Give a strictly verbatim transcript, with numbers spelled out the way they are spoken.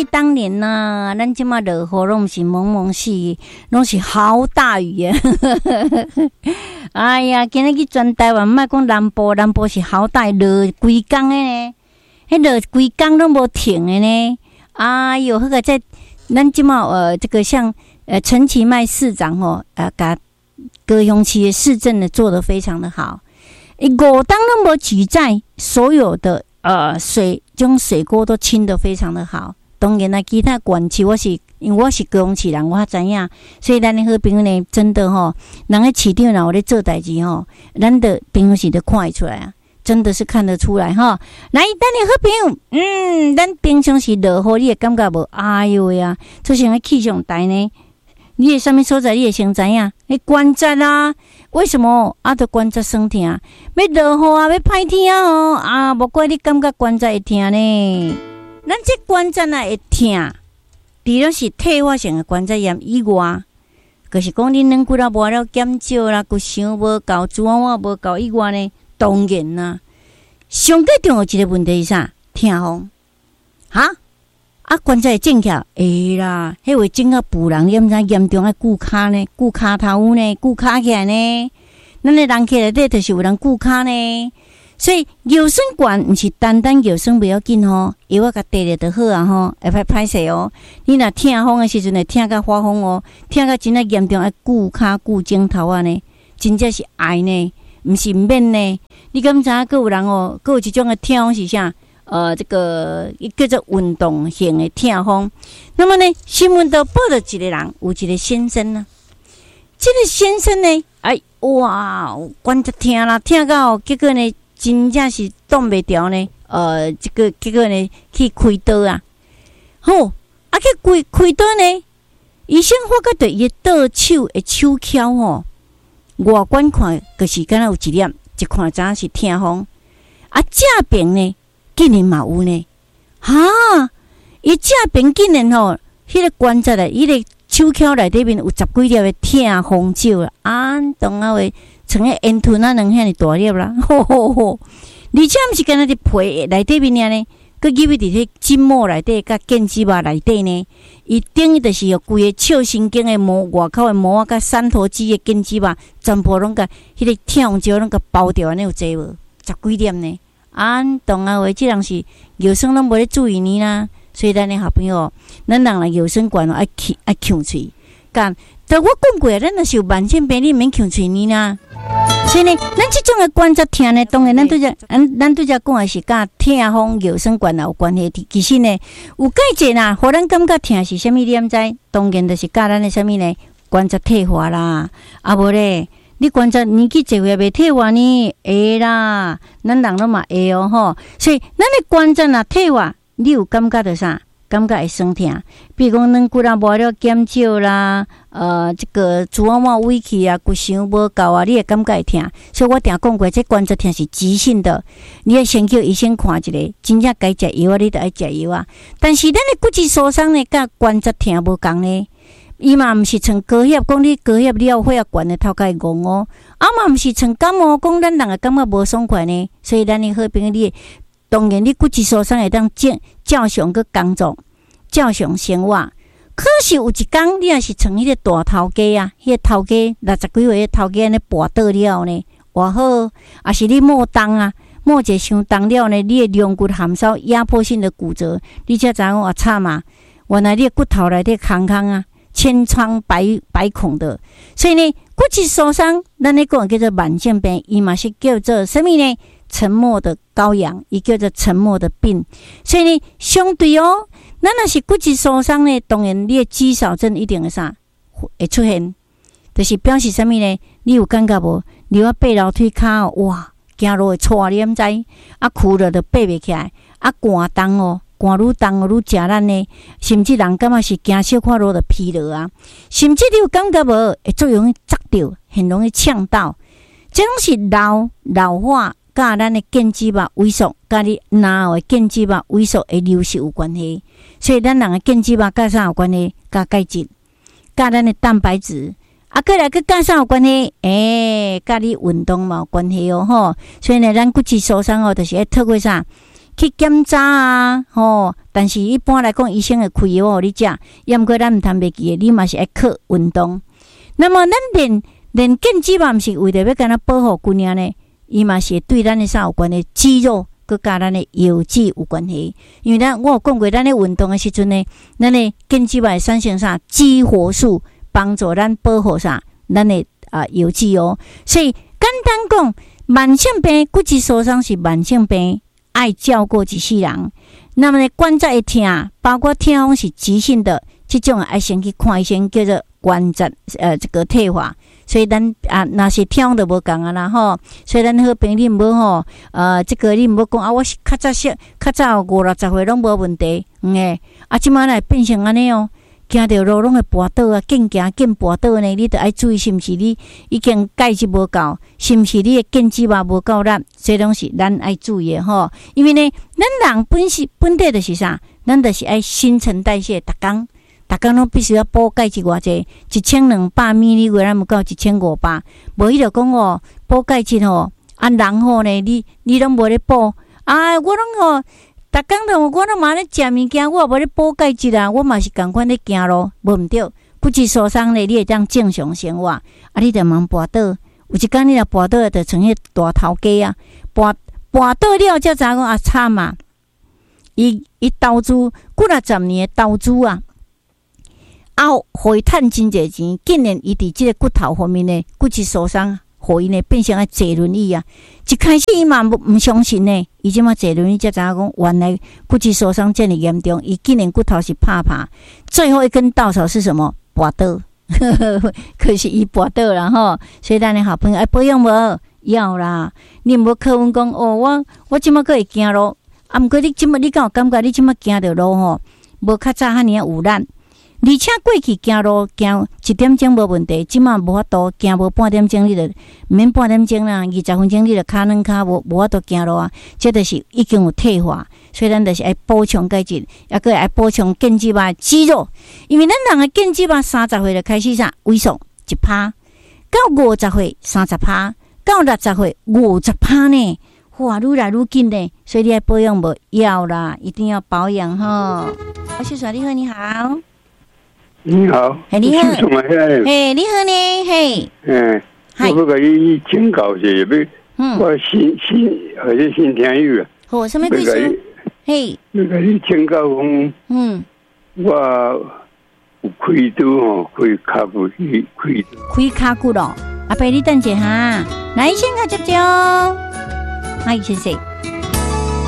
当年呐、啊，咱即马落雨拢是蒙蒙细，拢是好大雨啊！哎呀，今日去全台湾，莫讲南部，南部是好大落规工的呢，迄落规工拢无停的呢。哎呦，迄个在咱即马呃，这个像呃陈其迈市长吼，呃，甲高雄市的市政呢做得非常的好，伊五当拢无举债，所有的呃水，种水沟都清得非常的好。当然啦，其他县市我是因为我是高雄市人，我较知影，所以咱的好朋友呢，真的吼，人喺市场若有咧做代志吼，咱的朋友是得看得出来啊，真的是看得出来哈。来，咱的好朋友，嗯，咱平常时落雨，你会感觉无？哎呦呀，就像个气象台呢，你会啥物所在，你会先知影？你观察啊，为什么啊？得观察酸痛，要落雨啊，要歹天啊哦啊，无怪你感觉观察会痛呢。咱这观察啊会痛，除了是退化性的关节炎以外，就是讲你软骨啊无了减少啦，骨伤无够，脂肪化无够以外呢，当然啦，上最重要一个问题是啥？痛风，哈啊关节会正起来，会啦，迄会整到妇人你毋知严重爱骨骹呢，骨骹头呢，骨骹起来呢，咱的人起内底就是有人骨骹呢。所以尿酸管毋是单单尿酸不要紧吼，药啊甲滴了就好啊吼，会歹歹势哦。你若痛风的时阵会痛甲发疯哦，痛甲真正严重，爱骨骹骨枕头啊呢，真正是癌呢，毋是免呢。你敢知影？阁有人哦，阁有一种的痛风是啥？呃，这个叫做运动型的痛风。那么呢，新闻都报道一个人，有一个先生呢，这个先生呢，哎哇，关节痛啦，痛到结果呢。真正是挡袂牢呢，呃，这个结果呢去开刀啊，好，啊去开开刀呢，医生发觉到伊的倒手的手翘吼，外观看就是敢若有一粒，一看知影是痛风，啊正边呢竟然嘛有呢，哈，伊正边竟然吼，迄、那个关节啊，伊、那个手翘内底面有十几粒的痛风手啦，啊，当啊话。像个烟吞啊，能遐尼大粒啦，吼吼吼！而且毋是干那伫皮内底面呢，佮入去伫迄筋膜内底，甲腱肌肉内底呢，伊等于就是有规个笑神经的膜，外口的膜啊，甲三头肌的腱肌肉，全部拢甲迄个痛风石拢甲包掉，安尼有济无？十几粒呢？啊，当啊话，即人是药酸拢无咧注意呢啦，所以咱的好朋友，咱人来药酸管爱吸爱呛喙，干。但我讲过，咱若是有慢性病，你免呛喙呢啦。所以呢，咱即种的关节痛呢，当然咱对只，咱咱对只讲的是甲痛风药酸管有关系。其实呢，有介济啦，互咱感觉痛是啥物？你毋知？当然就是甲咱的啥物呢？关节退化啦，啊无咧，你关节年纪一岁未退化呢？会啦，咱人拢嘛会哦吼。所以咱的关节若退化，你有感觉到啥？感觉会酸痛，比如讲软骨啊无了减少啦，呃，这个脂肪化委屈啊，骨伤无够啊，你会感觉会痛。所以我定讲过，这关节痛是急性的，你要先叫医生看一下，真正该食药啊，你就爱食药啊。但是咱的骨质疏松呢，甲关节痛无共呢，伊嘛毋是像高血，讲你高血你要血压悬的头壳会戆哦，啊嘛毋是像感冒，讲咱人会感觉无爽快呢。所以咱的好朋友你。当然，你骨质疏松会当照照常去工作，照常生活。可是有一天，你若是像迄个大头家啊，迄、那个头家六十几岁的头家安尼跋倒了呢，偌好，也是你莫动啊，莫者伤重了呢，你的龙骨含少压迫性的骨折，你才知影偌惨啊！原来你的骨头内底空空啊，千疮百百孔的。所以呢，骨质疏松，咱咧讲叫做慢性病，伊嘛是叫做什么呢？沉默的羔羊，伊叫做沉默的病。所以呢，相对哦，咱若是骨质疏松呢，当然你的肌少症一定会啥会出现，就是表示什么呢？你有感觉无？你要爬楼梯骹哦，哇，行路会错，你毋知？啊，躯了就爬袂起来，啊，寒重哦，寒愈重哦，愈食力呢，甚至人感觉是行小可路就疲劳啊，甚至你有感觉无？会最容易砸到，很容易呛到，这拢是老老化。甲咱的腱肌肉萎缩，甲你脑的腱肌肉萎缩会流失有关系，所以咱人的腱肌肉甲啥有关系？甲钙质，甲咱的蛋白质，啊，过来佮甲啥有关系？诶、欸，甲你运动嘛有关系哦吼。所以呢，咱骨质疏松哦，就是要透过啥？ 去检查啊，吼。但是一般来讲，医生会开药互你食，也毋过咱毋通袂记诶，你嘛是爱靠运动。那么咱练练健肌嘛，毋是为着要干那保护骨尔呢？伊嘛是对咱诶啥有关诶肌肉，佮甲咱诶腰肌有关系。因为咱我有讲过，咱咧运动诶时阵呢，咱诶健肌嘛会产生啥激活素，帮助咱保护啥咱诶啊腰肌哦。所以简单讲，慢性病骨质疏松是慢性病，爱照顾一世人。那么呢，关节会痛，包括痛风是急性的，这种爱先去看医生，叫做关节呃这个退化。所以咱啊，若是痛风就无共啊啦吼。所以咱好朋友你毋好吼，呃，这个你毋好讲啊，我是较早些较早五六十岁拢无问题，嗯诶，啊，即摆来变成安尼哦。行着路拢会跋倒啊，紧行紧跋倒呢，你着爱注意是毋是你已经钙质无够，是毋是你的腱肌肉无够力，这拢是咱爱注意的吼。因为呢，咱人本是本体就是啥，咱就是爱新陈代谢，逐工逐工拢必须要补钙质偌济，一千两百米你原来毋够一千五百，无伊就讲哦，补钙质吼，啊人吼呢，你你拢无咧补，啊我拢吼。逐工都我都嘛咧食物件，我也无咧补钙质啊，我嘛是共款咧行路，无毋对。骨质疏松咧，你会当正常生活，啊，你着茫跋倒。有一工你若跋倒，着成迄大头家啊，跋跋倒了，才知讲啊惨啊！伊伊投资几若十年诶投资啊，啊，互伊趁真侪钱，竟然伊伫即个骨头方面呢，骨质疏松。互伊呢变成啊坐轮椅啊！一开始伊嘛毋相信呢，伊即马坐轮椅才知影讲，原来骨质疏松这么严重，伊竟然骨头是拍拍。最后一根稻草是什么？跋倒，可是伊跋倒啦吼。所以咱的好朋友爱保养无？要啦，你毋好靠阮讲哦，我我即马阁会行路，啊，毋过你即马你敢有感觉你即马行着路吼，无较早遐尔有力。而且过去行路行一点钟无问题，即马无法度行无半点钟，你就毋免半点钟啦，二十分钟你就骹软骹无无法度行路啊。这就是已经有退化，所以咱就是爱补充钙质，也个爱补充腱肌肉肌肉。因为咱人的腱肌肉三十岁就开始啥萎缩一趴，到五十岁三十趴，到六十岁五十趴呢。哇，愈来愈紧呢，所以你爱保养无要啦，一定要保养吼。我是耍你好，你好。 你好， 嘿，你好， 嘿， 你好呢，嘿， 嗯，我要甲你请教一下，嗯，我新新而且新听友啊， 好，什么意思？嘿， 要甲你请教讲，嗯，我有开刀吼，开骹骨去开刀， 开骹骨咯，阿伯你等一下，来先甲接接哦，嗨，谢谢。